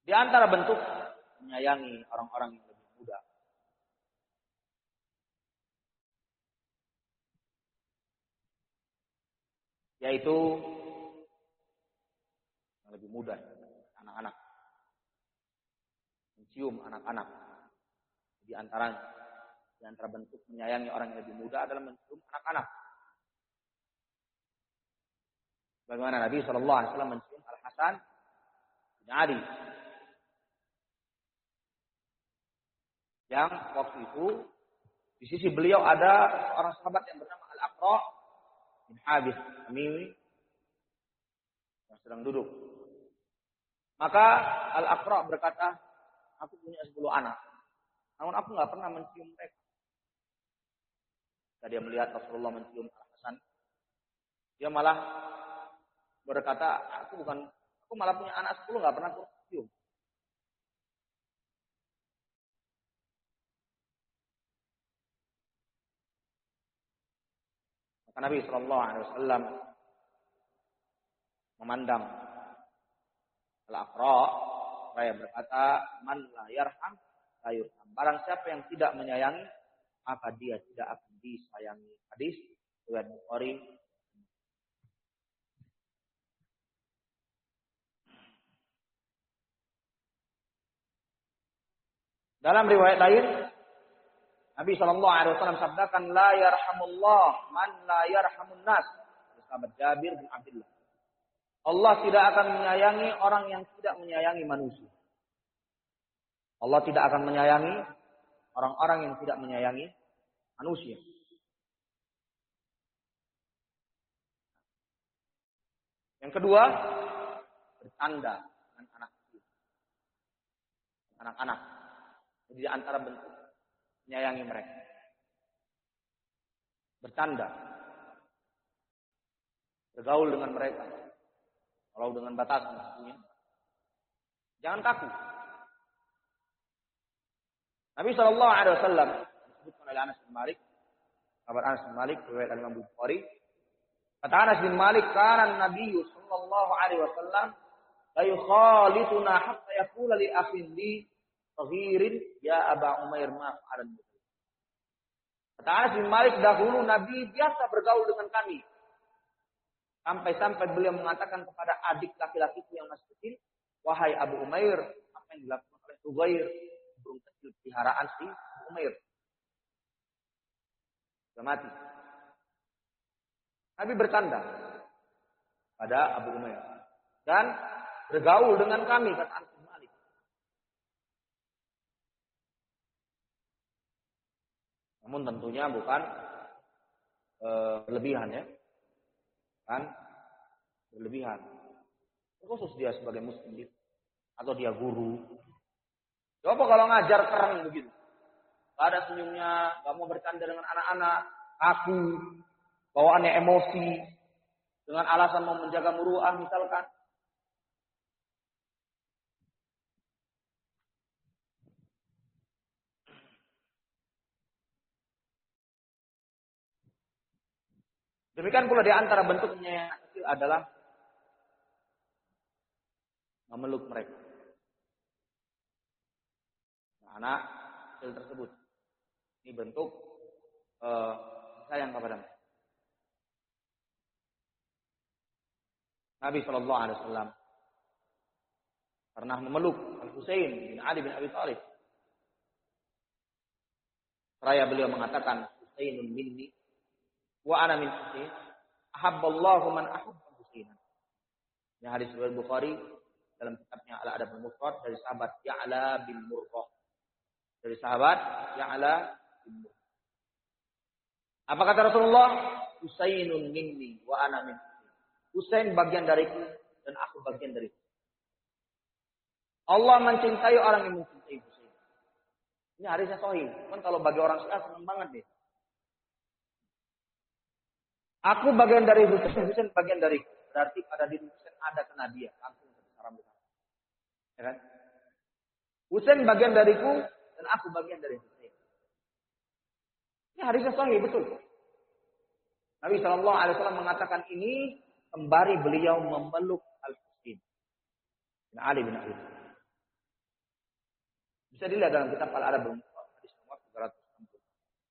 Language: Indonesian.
Di antara bentuk menyayangi orang-orang yang lebih muda, yaitu yang lebih muda, anak-anak. Mencium anak-anak. Di antara bentuk menyayangi orang yang lebih muda adalah mencium anak-anak. Bagaimana Nabi SAW mencium Al-Hasan bin Ali, yang waktu itu di sisi beliau ada seorang sahabat yang bernama Al-Aqra bin Habis Tamimi yang sedang duduk. Maka Al-Aqra berkata, aku punya 10 anak, namun aku nggak pernah mencium mereka. Ketika dia melihat Rasulullah mencium Al-Hasan, dia malah berkata, aku malah punya anak 10 nggak pernah aku cium. Maka Nabi SAW memandang Al-Aqra, saya berkata, man la yarham la yurham. Barang siapa yang tidak menyayangi, maka dia tidak akan disayangi. Hadis riwayat Bukhari. Dalam riwayat lain, Nabi SAW sabdakan, la yarhamullah man la yarhamun nas. Sahabat Jabir bin Abdullah. Allah tidak akan menyayangi orang yang tidak menyayangi manusia. Allah tidak akan menyayangi orang-orang yang tidak menyayangi manusia. Yang kedua, bercanda dengan anak kecil. Anak-anak. Jadi di antara bentuk menyayangi mereka. Bercanda. Bergaul dengan mereka. Kalau dengan batasan tentunya. Jangan kaku. Nabi SAW disebutkan oleh Anas bin Malik. Kabar Anas bin Malik, riwayat Imam Bukhari. Kata Anas bin Malik, kana Nabi sallallahu alaihi wasallam la yukhalituna hatta yaqula li akhin li saghirin ya Aba Umair ma fa'alan. Kata Anas bin Malik, dahulu Nabi biasa bergaul dengan kami. Sampai-sampai beliau mengatakan kepada adik laki-lakiku yang masih kecil, wahai Abu Umair, apa yang dilakukan oleh Zubair, burung kecil peliharaan si Umair. Sudah mati. Nabi bercanda pada Abu Umair dan bergaul dengan kami, kata Anas bin Malik. Namun tentunya bukan berlebihan ya. Kan berlebihan. Khusus dia sebagai muslim atau dia guru. Coba kalau ngajar keren begitu. Gak ada senyumnya, gak mau bercanda dengan anak-anak, kaku, bawaannya emosi, dengan alasan mau menjaga muruah misalkan. Demikian pula di antara bentuknya yang kecil adalah memeluk mereka. Nah, anak kecil tersebut. Ini bentuk sayang kepada mereka. Nabi SAW pernah memeluk Al-Husain bin Ali bin Abi Thalib. Seraya beliau mengatakan, Husainun minni wa ana min Husain. Ahabballahu man ahabba Husainan. Yang hadis riwayat Bukhari dalam kitabnya Al-Adab al-Mufrad dari sahabat Ya'la bin Murrah. Dari sahabat Ya'la bin Murrah. Apa kata Rasulullah? Husainun minni wa ana min Husain. Husain bagian dariku dan aku bagian dariku. Allah mencintai orang yang mencintai Husain. Ini hadisnya sahih. Kan kalau bagi orang Syiah senang banget deh. Aku bagian dari Husain, Husain bagian dariku. Berarti pada diri Husain ada kenabian. Langsung secara besar. Ya kan? Husain bagian dariku dan aku bagian dari Husain. Ini hadisnya sahih betul. Nabi SAW mengatakan ini sembari beliau memeluk Al-Husain bin Ali bin Abi Thalib. Bisa dilihat dalam kitab Al-Adab